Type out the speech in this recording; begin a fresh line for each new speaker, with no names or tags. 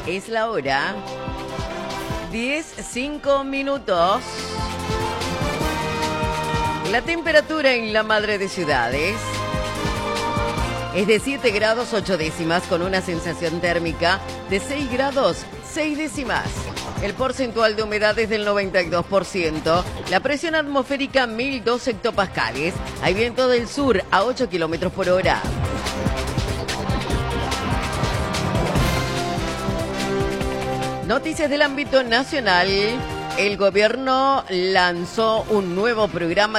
Es la hora 10:05. La temperatura en la Madre de Ciudades es de 7 grados 8 décimas con una sensación térmica de 6 grados 6 décimas. El porcentual de humedad es del 92%. La presión atmosférica 1002 hectopascales. Hay viento del sur a 8 kilómetros por hora. Noticias del ámbito nacional. El gobierno lanzó un nuevo programa